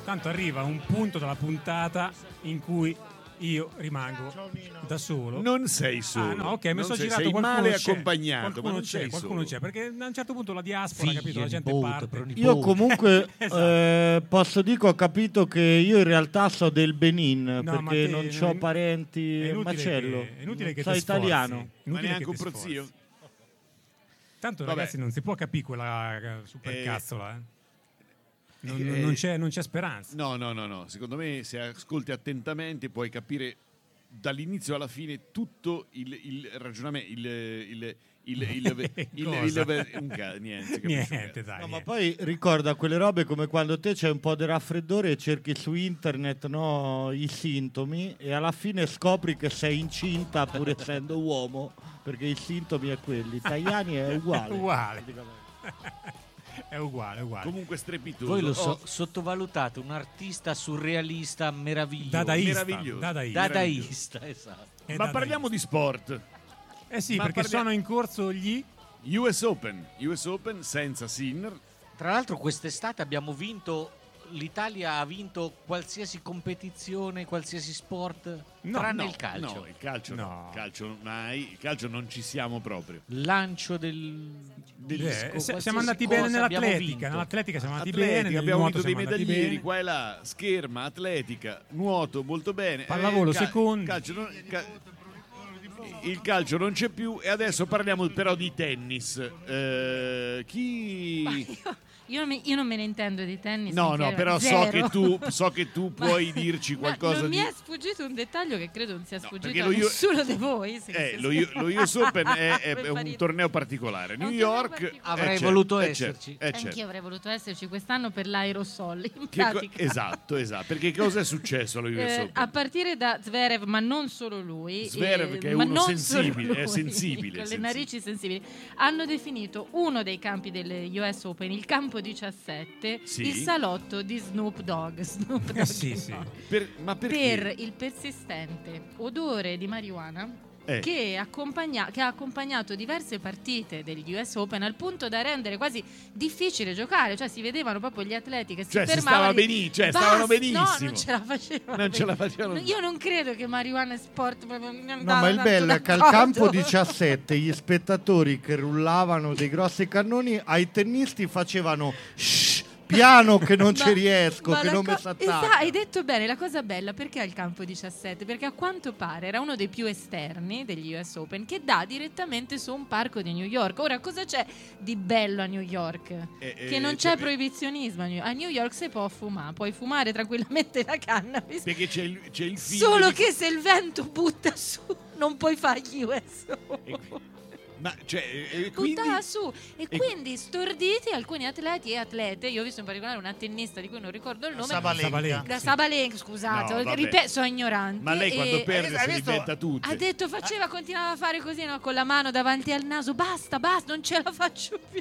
Tanto arriva un punto della puntata in cui io rimango da solo. Non sei solo. Ah, no, ok, mi sono girato, sei qualcuno male c'è. accompagnato, ma non sei qualcuno solo. c'è, perché a un certo punto la diaspora, capito, la gente parte. Io comunque Esatto. posso dire che ho capito che io in realtà so del Benin, No, ma perché te- non ho parenti è in inutile macello. che- è inutile che so ti sforzi. italiano. Ma Inutile neanche che un ti prozio? sforzi. Tanto Vabbè. ragazzi non si può capire quella supercazzola, non c'è speranza. No. Secondo me, se ascolti attentamente, puoi capire dall'inizio alla fine tutto il ragionamento. Niente, dai. No, ma poi ricorda quelle robe come quando te c'è un po' di raffreddore e cerchi su internet, no, i sintomi, e alla fine scopri che sei incinta pur essendo uomo, perché i sintomi è quelli. Tajani è uguale. Uguale. È uguale. Comunque strepitoso. Voi lo sottovalutate, un artista surrealista meraviglioso. Meraviglioso. Dadaista, esatto. Ma parliamo di sport. Eh sì, perché sono in corso gli US Open senza Sinner. Tra l'altro quest'estate abbiamo vinto, l'Italia ha vinto qualsiasi competizione, qualsiasi sport, tranne il calcio. No, il calcio no. Il calcio non ci siamo proprio. Lancio del disco, siamo andati bene nell'atletica. Nell'atletica siamo andati bene. Nel Abbiamo nuoto vinto dei siamo andati medaglieri bene. qua e là. Scherma, atletica, nuoto molto bene. Pallavolo secondi. Il calcio non c'è più e adesso parliamo però di tennis. Chi... Io non me ne intendo di tennis. No, però zero. so che tu puoi dirci qualcosa non di... mi è sfuggito un dettaglio che credo non sia sfuggito perché a nessuno di voi. Lo US Open è un torneo particolare. New York avrei voluto esserci. Anch'io avrei voluto esserci quest'anno per l'Aerosol. In pratica. Esatto. Perché cosa è successo allo US Open? A partire da Zverev, ma non solo lui. Zverev che è ma uno non sensibile, solo è lui, sensibile. Con le narici sensibili. Hanno definito uno dei campi del US Open, il campo 17, sì. il salotto di Snoop Dogg. Sì. Ma perché? Per il persistente odore di marijuana che ha accompagnato diverse partite degli US Open al punto da rendere quasi difficile giocare, cioè si vedevano proprio gli atleti che si fermavano stavano benissimo. No, non ce la facevano. Io non credo che marijuana è sport proprio. No, ma il bello è che al campo 17 gli spettatori che rullavano dei grossi cannoni ai tennisti facevano piano che non ci riesco, che non mi s'attacca. Hai detto bene, la cosa bella, perché al campo 17? Perché a quanto pare era uno dei più esterni degli US Open che dà direttamente su un parco di New York. Ora, cosa c'è di bello a New York? Che non c'è proibizionismo a New York si può fumare, puoi fumare tranquillamente la cannabis. Perché c'è il figlio solo che se il vento butta su non puoi fare gli US Open. Ma buttava su quindi storditi alcuni atleti e atlete. Io ho visto in particolare una tennista di cui non ricordo il nome, Sabalenka, scusate, sono ignorante. Ma lei quando perde si inventa tutte. Ha detto continuava a fare così, no, con la mano davanti al naso, basta, non ce la faccio più.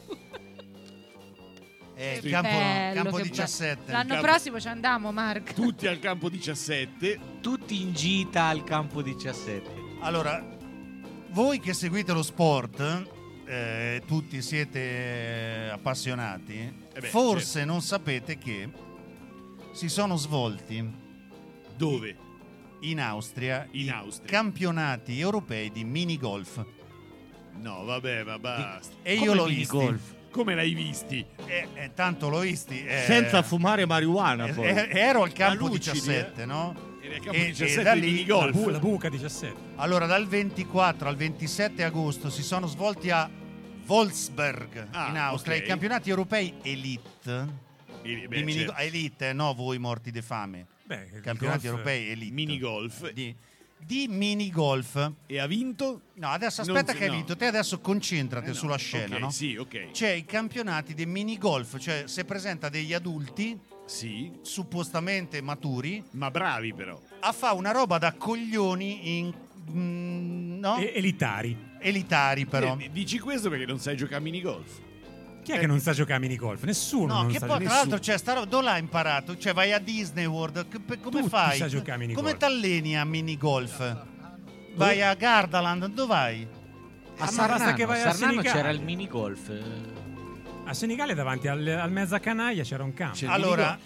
Campo 17. L'anno prossimo ci andiamo, Mark. Tutti al campo 17. Tutti in gita al campo 17. Allora, voi che seguite lo sport, tutti siete appassionati, forse certo. Non sapete che si sono svolti dove? In Austria. Campionati europei di minigolf. No, vabbè, ma basta. E io l'ho visto. Come l'hai visti? Tanto l'ho visti. Senza fumare marijuana poi. Ero al campo 17, no? E da lì la buca 17. Allora dal 24 al 27 agosto si sono svolti a Wolfsberg in Austria i campionati europei Elite certo. Elite, no voi morti di fame. Campionati europei Elite minigolf di minigolf. E ha vinto? No, adesso aspetta che hai vinto. Te adesso concentrati sulla scena, no? Sì, ok. C'è i campionati di minigolf, cioè se presenta degli adulti suppostamente maturi, ma bravi però, a fa una roba da coglioni no? Elitari però. Dici questo perché non sai giocare a minigolf? Chi è che non sa giocare a minigolf? Nessuno. No, non che sa poi tra l'altro dove l'hai imparato? Cioè vai a Disney World, come fai? Sa giocare a minigolf. Come t'alleni a minigolf? Vai a Gardaland, dove vai? A Sarnano c'era il minigolf. A Senigallia davanti al mezza canaglia c'era un campo. Allora,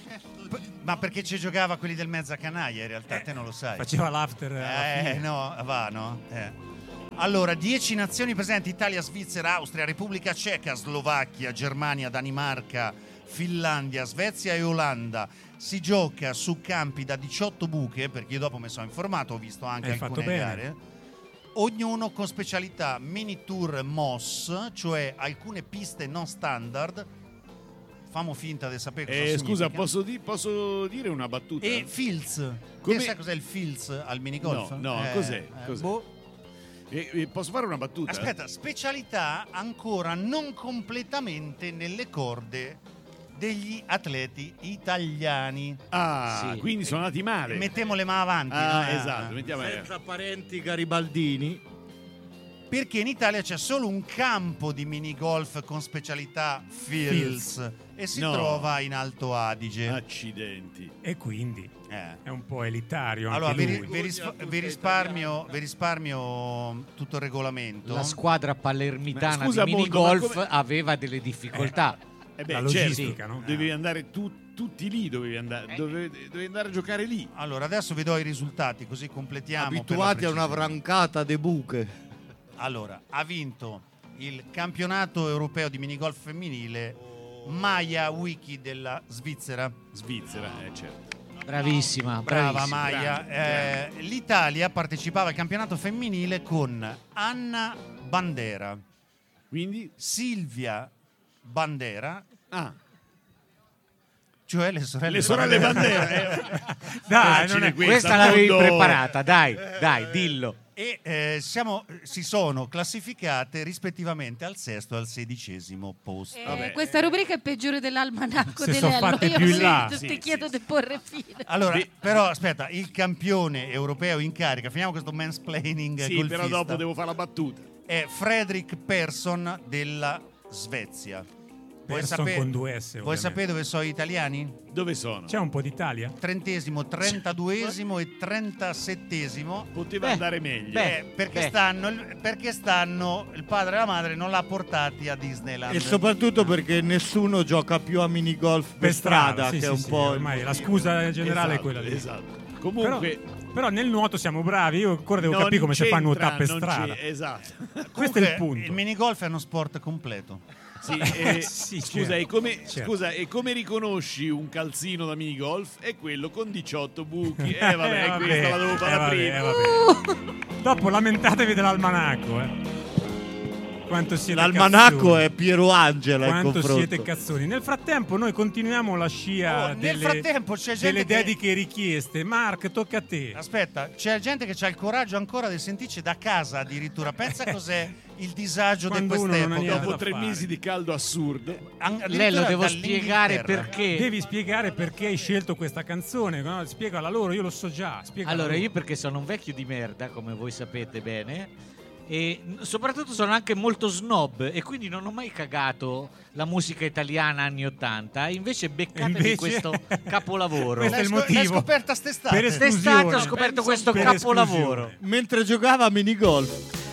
Ma perché ci giocava quelli del mezza canaglia, in realtà te non lo sai. Faceva l'after alla fine. No. Allora, 10 nazioni presenti: Italia, Svizzera, Austria, Repubblica Ceca, Slovacchia, Germania, Danimarca, Finlandia, Svezia e Olanda. Si gioca su campi da 18 buche, perché io dopo mi sono informato, ho visto anche alcune gare. Ognuno con specialità mini tour MOS, cioè alcune piste non standard. Famo finta di sapere cosa significa. Scusa, posso dire una battuta? E Fields. Come... Sai cos'è il Fields al minigolf? No, cos'è? Posso fare una battuta? Aspetta, specialità ancora non completamente nelle corde degli atleti italiani. Sì. Quindi sono andati male. Mettiamo le mani avanti. Esatto. Senza parenti garibaldini. Perché in Italia c'è solo un campo di minigolf con specialità Fields e si trova in Alto Adige. Accidenti. E quindi è un po' elitario. Allora anche vi risparmio tutto il regolamento. La squadra palermitana di minigolf aveva delle difficoltà. La logistica, no? Devi andare tutti lì, dovevi andare a giocare lì. Allora adesso vi do i risultati così completiamo. Abituati a una vrancata de buche. Allora, ha vinto il campionato europeo di minigolf femminile Maja Wiki della Svizzera. Certo. Bravissima. Brava Maja. L'Italia partecipava al campionato femminile con Anna Bandera. Quindi? Silvia Bandera. Cioè le sorelle Bandera. Dai, questa l'avevi preparata, dai, dillo. E si sono classificate rispettivamente al 6° e al 16° posto. Questa rubrica è peggiore dell'almanacco delle allora più in là. ti chiedo di porre fine. Allora, però aspetta, il campione europeo in carica, finiamo questo mansplaining golfista. Però dopo devo fare la battuta. È Fredrik Persson della Svezia. Con 2 S. Vuoi sapere dove sono gli italiani? Dove sono? C'è un po' d'Italia? 30°, 32° e 37°. Poteva andare meglio. Perché stanno il padre e la madre non l'ha portati a Disneyland. E soprattutto perché nessuno gioca più a minigolf per strada, che è un po' ormai la scusa generale è quella lì. Esatto. Comunque però nel nuoto siamo bravi, io ancora devo capire come si fa a nuotare per strada. Esatto. Questo è il punto. Il minigolf è uno sport completo. Scusa, e come riconosci un calzino da minigolf? È quello con 18 buchi. Questa la devo fare prima. Dopo lamentatevi dell'almanacco, Quanto siete L'almanacco cazzoni. è Piero Angela. Quanto siete cazzoni. Nel frattempo noi continuiamo la scia delle dediche richieste. Mark, tocca a te. Aspetta, c'è gente che ha il coraggio ancora di sentirci da casa addirittura. Pensa cos'è il disagio di quest'epoca. Dopo 3 mesi di caldo assurdo. Lei lo devo spiegare perché. Devi spiegare perché hai scelto questa canzone, no? Spiegala loro, io lo so già. Allora, io perché sono un vecchio di merda, come voi sapete bene, e soprattutto sono anche molto snob e quindi non ho mai cagato la musica italiana anni 80. Invece beccatevi questo capolavoro. Questo è il motivo. L'hai scoperta st'estate. Quest'estate ho scoperto questo capolavoro mentre giocava a minigolf.